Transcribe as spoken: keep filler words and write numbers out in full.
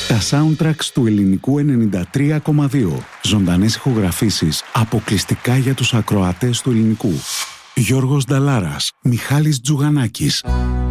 Τα soundtracks του Ελληνικού ενενήντα τρία κόμμα δύο. Ζωντανές ηχογραφήσεις αποκλειστικά για τους ακροατές του Ελληνικού. Γιώργος Νταλάρας, Μιχάλης Τζουγανάκης.